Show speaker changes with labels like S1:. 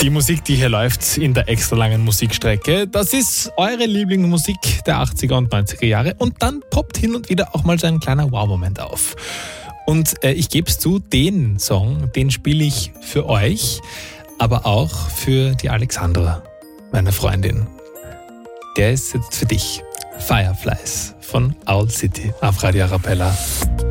S1: Die Musik, die hier läuft in der extra langen Musikstrecke, das ist eure Lieblingsmusik der 80er und 90er Jahre. Und dann poppt hin und wieder auch mal so ein kleiner Wow-Moment auf. Und ich gebe es zu, den Song, den spiele ich für euch, aber auch für die Alexandra, meine Freundin. Der ist jetzt für dich. Fireflies von Owl City auf Radio Arabella.